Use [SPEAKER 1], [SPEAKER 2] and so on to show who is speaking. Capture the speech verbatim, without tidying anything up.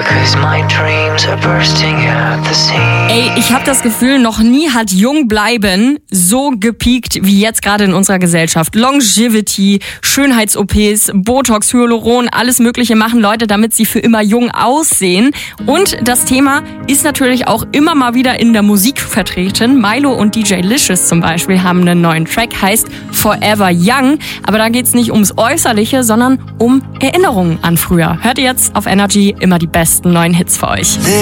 [SPEAKER 1] because my dreams are bursting at the seams.
[SPEAKER 2] Ey, ich habe das Gefühl, noch nie hat jung bleiben so gepiekt wie jetzt gerade in unserer Gesellschaft. Longevity, Schönheits-O Ps, Botox, Hyaluron, alles Mögliche machen Leute, damit sie für immer jung aussehen. Und das Thema ist natürlich auch immer mal wieder in der Musik vertreten. Milo und D J Licious zum Beispiel haben einen neuen Track, heißt Forever Young. Aber da geht's nicht ums Äußerliche, sondern um Erinnerungen an früher. Hört ihr jetzt auf Energy immer die besten neuen Hits für euch.